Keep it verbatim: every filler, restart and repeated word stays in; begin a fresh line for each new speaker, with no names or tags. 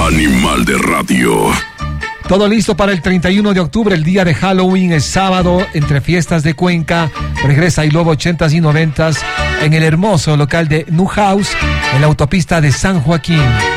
Animal de radio.
Todo listo para el treinta y uno de octubre, el día de Halloween, es sábado, entre fiestas de Cuenca. Regresa y luego ochentas y noventas en el hermoso local de New House, en la autopista de San Joaquín.